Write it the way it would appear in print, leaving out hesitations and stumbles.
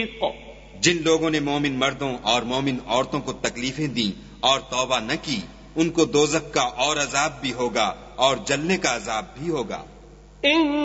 जिन लोगों ने मोमिन मर्दों और मोमिन औरतों को तकलीफें दी और तौबा न की, उनको दोजख का और अजाब भी होगा और जलने का अजाब भी होगा।